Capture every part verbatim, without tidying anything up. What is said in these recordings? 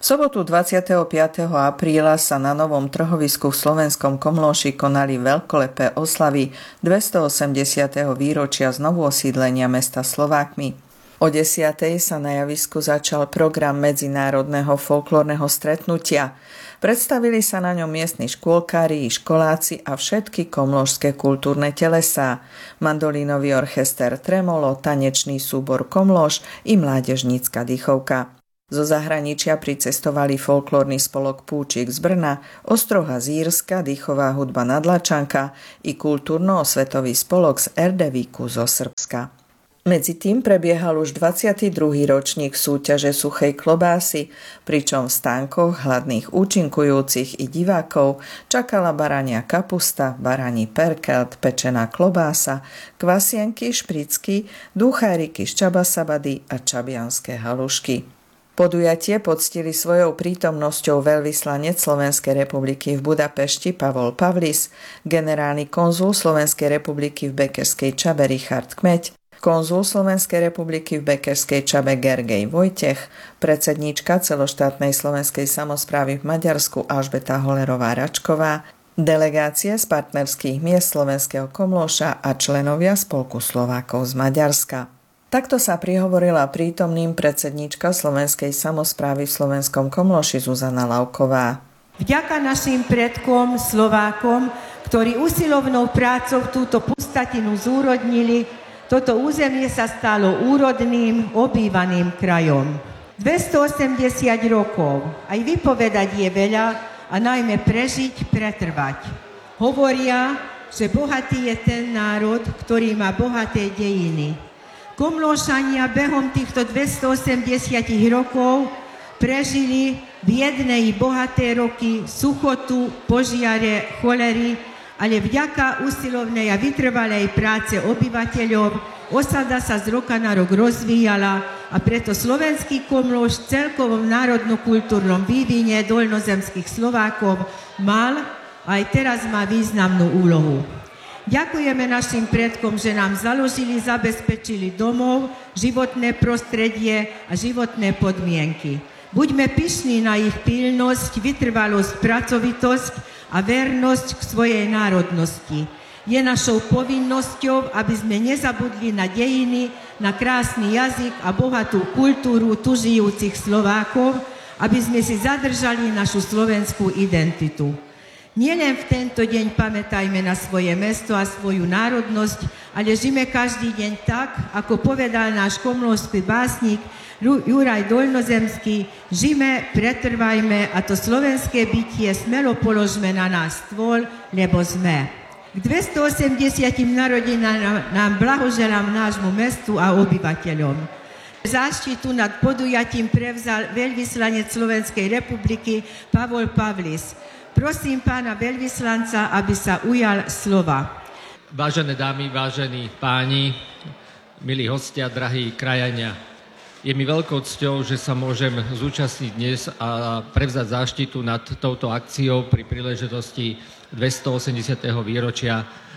V sobotu dvadsiateho piateho apríla sa na novom trhovisku v Slovenskom Komlóši konali veľkolepé oslavy dvestoosemdesiateho výročia znovu osídlenia mesta Slovákmi. O desiatej sa na javisku začal program medzinárodného folklórneho stretnutia. Predstavili sa na ňom miestni škôlkári i školáci a všetky komlóšske kultúrne telesá, mandolínový orchester Tremolo, tanečný súbor Komlóš i mládežnícka dýchovka. Zo zahraničia pricestovali folklórny spolok Púčik z Brna, Ostroha z Írska, dýchová hudba Nadlačanka i kultúrno-osvetový spolok z Erdevíku zo Srbska. Medzi tým prebiehal už dvadsiaty druhý ročník súťaže suchej klobásy, pričom v stánkoch hladných účinkujúcich i divákov čakala barania kapusta, baraní perkelt, pečená klobása, kvasienky, špricky, dúchajriky z čabasabady a čabianské halušky. Podujatie poctili svojou prítomnosťou veľvyslanec Slovenskej republiky v Budapešti Pavol Pavlis, generálny konzul Slovenskej republiky v Bekerskej Čabe Richard Kmeď, konzul Slovenskej republiky v Bekerskej Čabe Gergej Vojtech, predsedníčka celoštátnej slovenskej samosprávy v Maďarsku Alžbeta Holerová-Račková, delegácie z partnerských miest Slovenského Komlóša a členovia Spolku Slovákov z Maďarska. Takto sa prihovorila prítomným predsedníčka Slovenskej samosprávy v Slovenskom Komlóši Zuzana Lauková. Vďaka našim predkom Slovákom, ktorí usilovnou prácou túto pustatinu zúrodnili, toto územie sa stalo úrodným, obývaným krajom. dvestoosemdesiat rokov, aj vypovedať je veľa a najmä prežiť, pretrvať. Hovoria, že bohatý je ten národ, ktorý má bohaté dejiny. Komlóšania behom týchto dvestoosemdesiat rokov prežili biedne i bohaté roky, suchotu, požiare, cholery, ale vďaka usilovnej a vytrvalej práce obyvateľov osada sa z roka na rok rozvíjala a preto slovenský Komlóš v celkovom národno-kultúrnom vývine dolnozemských Slovákov mal a aj teraz má významnú úlohu. Ďakujeme našim predkom, že nám založili, zabezpečili domov, životné prostredie a životné podmienky. Buďme pyšní na ich pilnosť, vytrvalosť, pracovitosť a vernosť k svojej národnosti. Je našou povinnosťou, aby sme nezabudli na dejiny, na krásny jazyk a bohatú kultúru tu žijúcich Slovákov, aby sme si zadržali našu slovenskú identitu. Nielen v tento deň pamätajme na svoje mesto a svoju národnosť, ale žime každý deň tak, ako povedal náš komlóšsky básnik Juraj Dolnozemský, žime, pretrvajme a to slovenské bytie smelo položme na nás stôl, lebo sme. K dvestoosemdesiatym narodinám nám blahoželám nášmu mestu a obyvateľom. Záštitu nad podujatím prevzal veľvyslanec Slovenskej republiky Pavol Pavlis. Prosím pána veľvyslanca, aby sa ujal slova. Vážené dámy, vážení páni, milí hostia, drahí krajania, je mi veľkou cťou, že sa môžem zúčastniť dnes a prevzať záštitu nad touto akciou pri príležitosti dvestoosemdesiateho výročia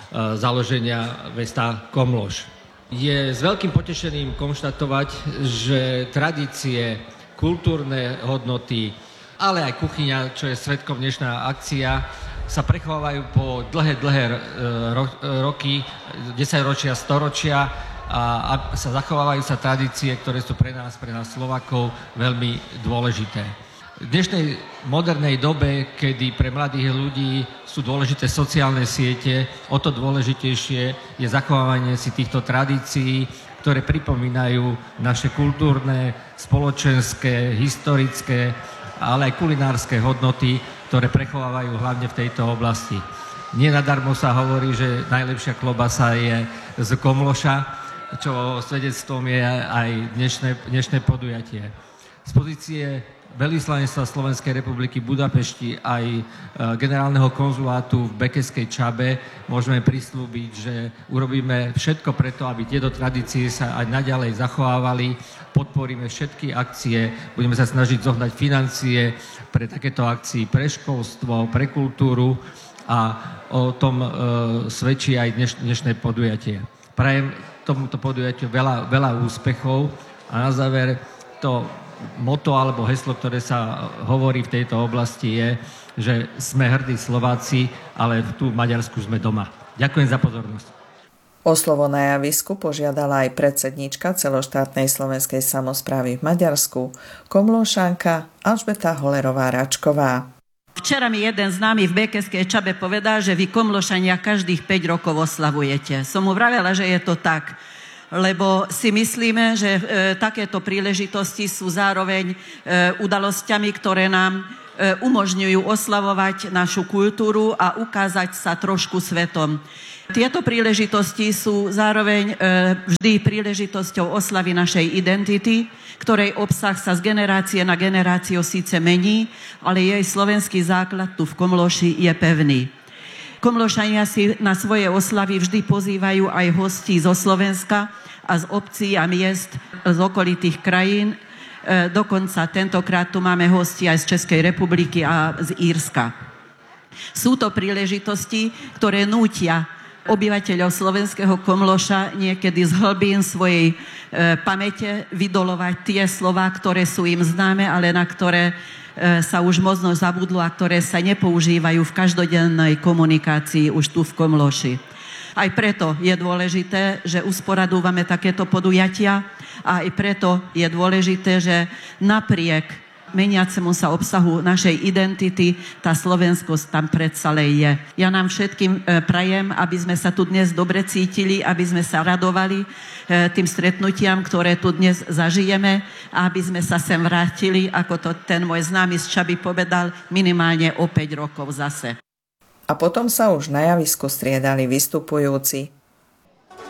založenia mesta Komlóš. Je s veľkým potešením konštatovať, že tradície, kultúrne hodnoty, ale aj kuchyňa, čo je svedkom dnešná akcia, sa prechovávajú po dlhé, dlhé ro- roky, desaťročia, storočia a, a sa zachovávajú sa tradície, ktoré sú pre nás, pre nás Slovákov veľmi dôležité. V dnešnej modernej dobe, kedy pre mladých ľudí sú dôležité sociálne siete, o to dôležitejšie je zachovávanie si týchto tradícií, ktoré pripomínajú naše kultúrne, spoločenské, historické, ale aj kulinárske hodnoty, ktoré prechovávajú hlavne v tejto oblasti. Nie nadarmo sa hovorí, že najlepšia klobasa je z Komlóša, čo svedectvom je aj dnešné, dnešné podujatie. Z pozície veľvyslanectva Slovenskej republiky v Budapešti aj generálneho konzulátu v Bekerskej Čabe môžeme prislúbiť, že urobíme všetko preto, aby tieto tradície sa aj naďalej zachovávali. Podporíme všetky akcie, budeme sa snažiť zohnať financie pre takéto akcie, pre školstvo, pre kultúru a o tom e, svedčí aj dneš, dnešné podujatie. Prajem tomuto podujatiu veľa, veľa úspechov a na záver to moto alebo heslo, ktoré sa hovorí v tejto oblasti je, že sme hrdí Slováci, ale tu v Maďarsku sme doma. Ďakujem za pozornosť. O slovo na javisku požiadala aj predsedníčka celoštátnej slovenskej samosprávy v Maďarsku, komlóšanka Alžbeta Holerová-Račková. Včera mi jeden známy v Békeskej Čabe povedal, že vy komlošania každých päť rokov oslavujete. Som mu vravela, že je to tak, lebo si myslíme, že e, takéto príležitosti sú zároveň e, udalosťami, ktoré nám e, umožňujú oslavovať našu kultúru a ukázať sa trošku svetom. Tieto príležitosti sú zároveň e, vždy príležitosťou oslavy našej identity, ktorej obsah sa z generácie na generáciu síce mení, ale jej slovenský základ tu v Komlóši je pevný. Komlóšania si na svoje oslavy vždy pozývajú aj hostí zo Slovenska a z obcí a miest z okolitých krajín. E, dokonca tentokrát tu máme hostí aj z Českej republiky a z Írska. Sú to príležitosti, ktoré nútia obyvateľov slovenského Komlóša niekedy z hlbín svojej e, pamäte vydolovať tie slová, ktoré sú im známe, ale na ktoré e, sa už možno zabudlo a ktoré sa nepoužívajú v každodennej komunikácii už tu v Komlóši. Aj preto je dôležité, že usporadúvame takéto podujatia a aj preto je dôležité, že napriek meniacemu sa obsahu našej identity, tá slovenskosť tam predsa je. Ja nám všetkým prajem, aby sme sa tu dnes dobre cítili, aby sme sa radovali tým stretnutiam, ktoré tu dnes zažijeme a aby sme sa sem vrátili, ako to ten môj známy z Čaby povedal, minimálne o päť rokov zase. A potom sa už na javisku striedali vystupujúci.